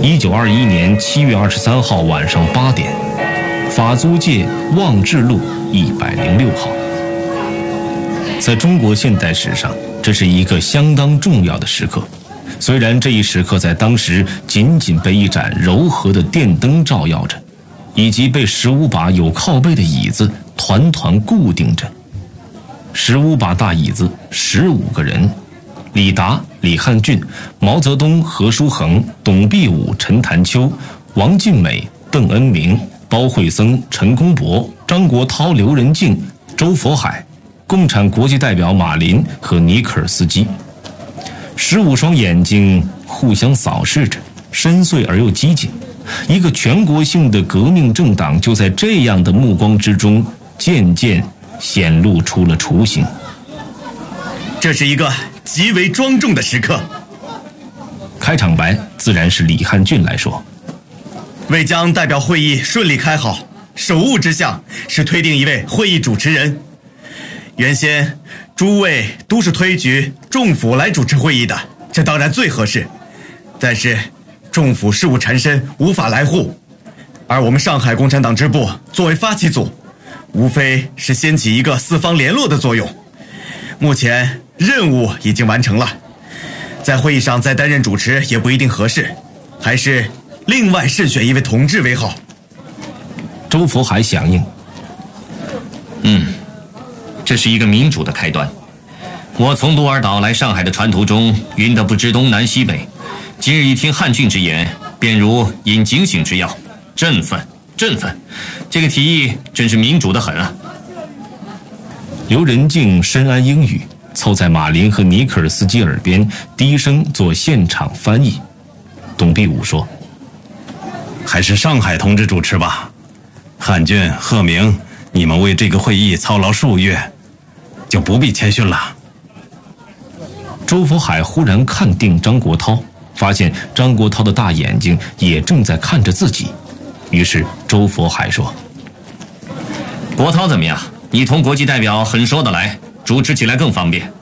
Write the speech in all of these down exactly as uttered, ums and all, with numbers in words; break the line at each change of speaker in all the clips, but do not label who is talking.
一九二一年七月二十三号晚上八点，法租界望志路一百零六号。在中国现代史上，这是一个相当重要的时刻。虽然这一时刻在当时仅仅被一盏柔和的电灯照耀着，以及被十五把有靠背的椅子团团固定着。十五把大椅子，十五个人：李达、李汉俊、毛泽东、何书衡、董必武、陈潭秋、王尽美、邓恩铭、包惠僧、陈公博、张国焘、刘仁静、周佛海，共产国际代表马林和尼克尔斯基。十五双眼睛互相扫视着，深邃而又激进。一个全国性的革命政党就在这样的目光之中渐渐显露出了雏形。
这是一个极为庄重的时刻。
开场白自然是李汉俊来说。
为将代表会议顺利开好，首务之项是推定一位会议主持人。原先诸位都是推举众府来主持会议的，这当然最合适。但是众府事务缠身，无法来沪，而我们上海共产党支部作为发起组，无非是掀起一个四方联络的作用。目前任务已经完成了，在会议上再担任主持也不一定合适，还是另外慎选一位同志为好。
周佛海响应。
嗯，这是一个民主的开端。我从鹿儿岛来上海的船途中，晕得不知东南西北。今日一听汉俊之言，便如饮警醒之药，振奋振奋。这个提议真是民主的很啊！
刘仁静深谙英语，凑在马林和尼克尔斯基耳边低声做现场翻译。董必武说：“
还是上海同志主持吧。汉俊、贺明，你们为这个会议操劳数月，就不必谦逊了。”
周佛海忽然看定张国焘，发现张国焘的大眼睛也正在看着自己，于是周佛海说：“
国焘怎么样？你同国际代表很说得来，主持起来更方便。”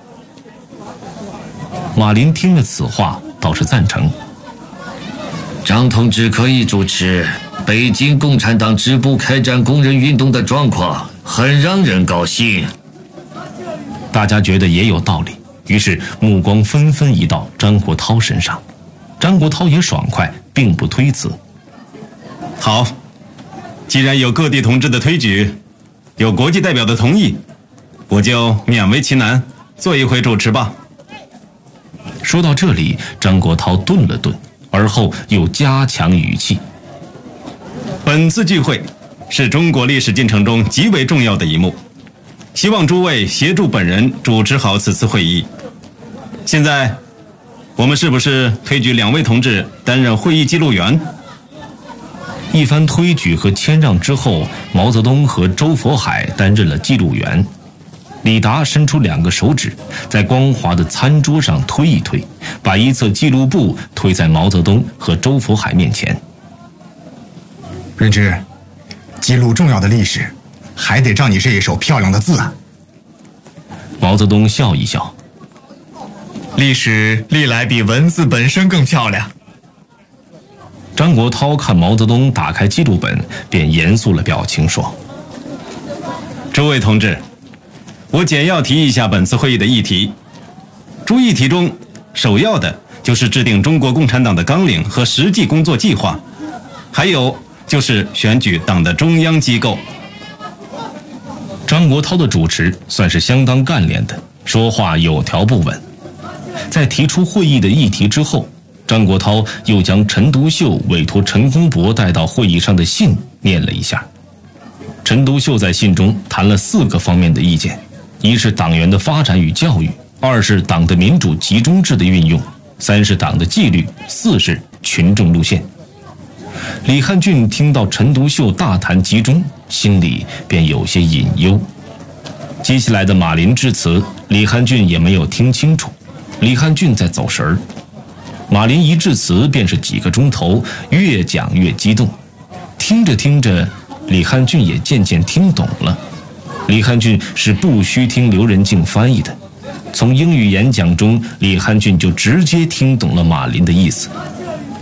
马林听了此话，倒是赞成。
张同志可以主持。北京共产党支部开展工人运动的状况很让人高兴。
大家觉得也有道理，于是目光纷纷移到张国焘身上。张国焘也爽快，并不推辞。
好，既然有各地同志的推举，有国际代表的同意，我就勉为其难，做一回主持吧。
说到这里，张国焘顿了顿，而后又加强语气。
本次聚会是中国历史进程中极为重要的一幕，希望诸位协助本人主持好此次会议。现在我们是不是推举两位同志担任会议记录员？
一番推举和谦让之后，毛泽东和周佛海担任了记录员。李达伸出两个手指，在光滑的餐桌上推一推，把一册记录簿推在毛泽东和周佛海面前。
润之，记录重要的历史，还得仗你这一手漂亮的字啊。
毛泽东笑一笑，
历史历来比文字本身更漂亮。
张国焘看毛泽东打开记录本，便严肃了表情说：“
诸位同志，我简要提一下本次会议的议题。诸议题中，首要的就是制定中国共产党的纲领和实际工作计划，还有就是选举党的中央机构。”
张国焘的主持算是相当干练的，说话有条不紊。在提出会议的议题之后，张国焘又将陈独秀委托陈公博带到会议上的信念了一下。陈独秀在信中谈了四个方面的意见：一是党员的发展与教育，二是党的民主集中制的运用，三是党的纪律，四是群众路线。李汉俊听到陈独秀大谈集中，心里便有些隐忧。接下来的马林致辞，李汉俊也没有听清楚，李汉俊在走神儿。马林一致辞便是几个钟头，越讲越激动。听着听着，李汉俊也渐渐听懂了。李汉俊是不需听刘仁静翻译的，从英语演讲中，李汉俊就直接听懂了马林的意思。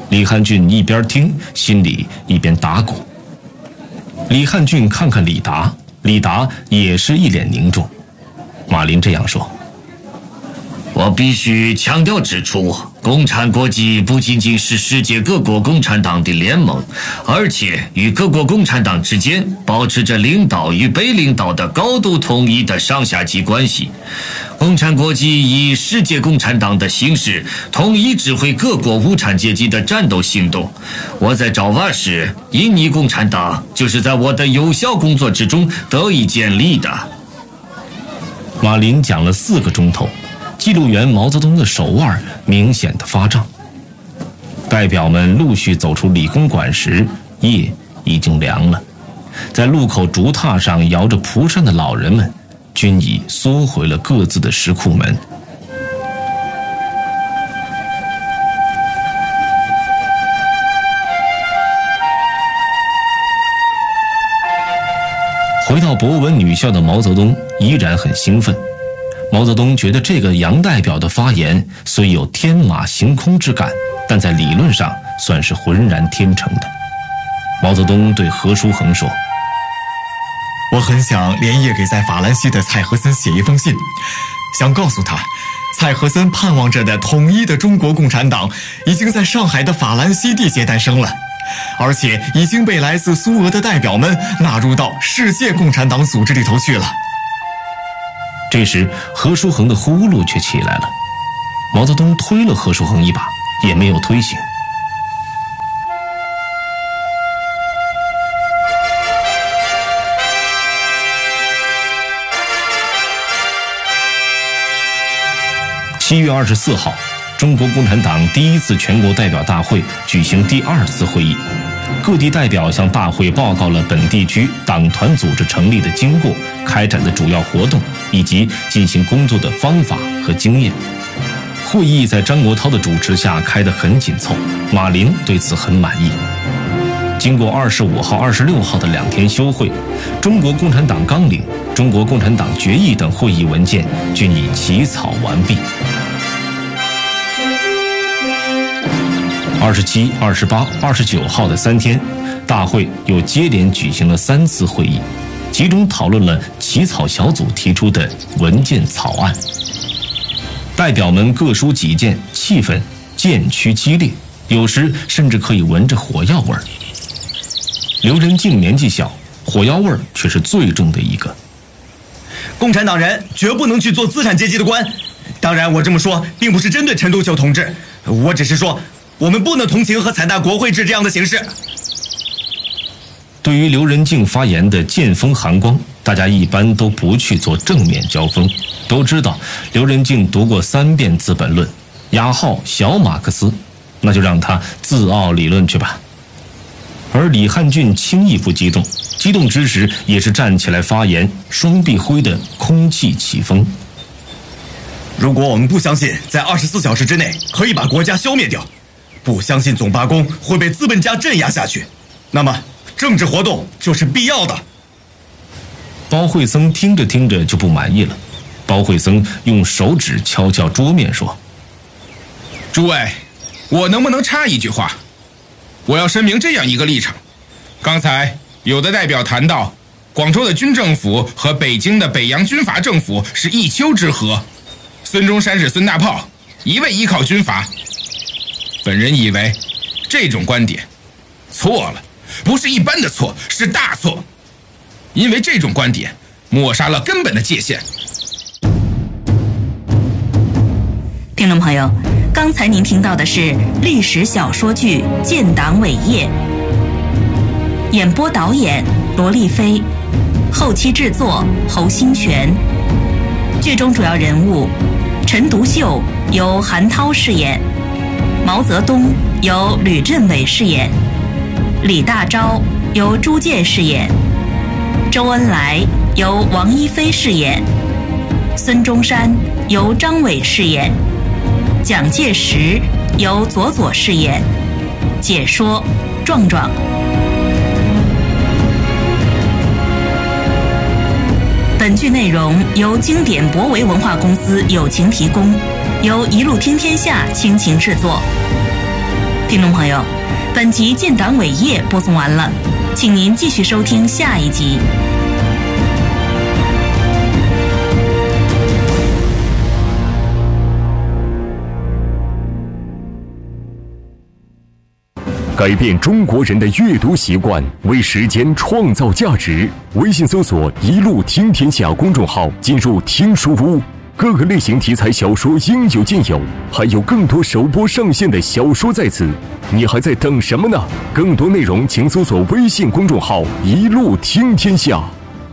李汉俊一边听，心里一边打鼓。李汉俊看看李达，李达也是一脸凝重。马林这样说：
我必须强调指出，共产国际不仅仅是世界各国共产党的联盟，而且与各国共产党之间保持着领导与被领导的高度统一的上下级关系。共产国际以世界共产党的形式统一指挥各国无产阶级的战斗行动。我在爪哇时，印尼共产党就是在我的有效工作之中得以建立的。
马林讲了四个钟头，记录员毛泽东的手腕明显的发胀。代表们陆续走出理工馆时，夜已经凉了。在路口竹榻上摇着蒲扇的老人们，均已缩回了各自的石库门。回到博文女校的毛泽东依然很兴奋。毛泽东觉得这个杨代表的发言虽有天马行空之感，但在理论上算是浑然天成的。毛泽东对何书衡说：
我很想连夜给在法兰西的蔡和森写一封信，想告诉他，蔡和森盼望着的统一的中国共产党已经在上海的法兰西地界诞生了，而且已经被来自苏俄的代表们纳入到世界共产党组织里头去了。
这时何书衡的呼噜却起来了，毛泽东推了何书衡一把，也没有推醒。七月二十四号，中国共产党第一次全国代表大会举行第二次会议，各地代表向大会报告了本地区党团组织成立的经过、开展的主要活动以及进行工作的方法和经验。会议在张国焘的主持下开得很紧凑，马林对此很满意。经过二十五号、二十六号的两天休会，中国共产党纲领、中国共产党决议等会议文件均已起草完毕。二十七、二十八、二十九号的三天，大会又接连举行了三次会议，集中讨论了起草小组提出的文件草案。代表们各抒己见，气氛渐趋激烈，有时甚至可以闻着火药味儿。刘仁静年纪小，火药味儿却是最重的一个。
共产党人绝不能去做资产阶级的官。当然，我这么说并不是针对陈独秀同志，我只是说，我们不能同情和采纳国会制这样的形式。
对于刘仁静发言的见风寒光，大家一般都不去做正面交锋，都知道刘仁静读过三遍《资本论》，雅号小马克思，那就让他自傲理论去吧。而李汉俊轻易不激动，激动之时也是站起来发言，双臂挥得空气起风。
如果我们不相信在二十四小时之内可以把国家消灭掉，不相信总罢工会被资本家镇压下去，那么政治活动就是必要的。
包惠僧听着听着就不满意了，包惠僧用手指敲敲桌面说：
诸位，我能不能插一句话？我要声明这样一个立场，刚才有的代表谈到广州的军政府和北京的北洋军阀政府是一丘之貉，孙中山是孙大炮，一味依靠军阀。本人以为这种观点错了，不是一般的错，是大错，因为这种观点抹杀了根本的界限。
听众朋友，刚才您听到的是历史小说剧《建党伟业》，演播导演罗丽菲，后期制作侯兴全。剧中主要人物陈独秀由韩涛饰演，毛泽东由吕振伟饰演，李大钊由朱健饰演，周恩来由王一飞饰演，孙中山由张伟饰演，蒋介石由左左饰演，解说壮壮。本剧内容由经典博维文化公司友情提供，由一路听天下倾情制作。 听众朋友，本集建党伟业播送完了，请您继续收听下一集。
改变中国人的阅读习惯，为时间创造价值。微信搜索“一路听天下”公众号，进入听书屋。各个类型题材小说应有尽有，还有更多首播上线的小说在此，你还在等什么呢？更多内容请搜索微信公众号“一路听天下”。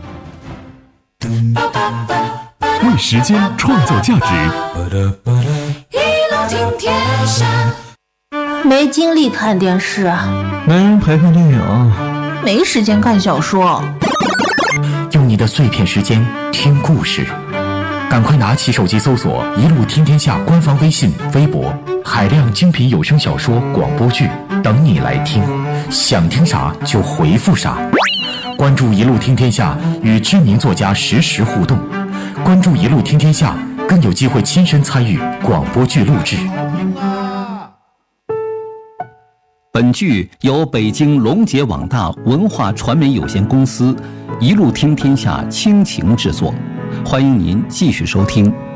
为时间创造价值，
一路听天下。
没精力看电视啊，
没人陪看电影，
没时间看小说。
用你的碎片时间听故事，赶快拿起手机搜索“一路听天下”官方微信、微博，海量精品有声小说、广播剧等你来听，想听啥就回复啥。关注“一路听天下”，与知名作家实时互动。关注“一路听天下”，更有机会亲身参与广播剧录制。
本剧由北京龙杰网大文化传媒有限公司一路听天下倾情制作，欢迎您继续收听。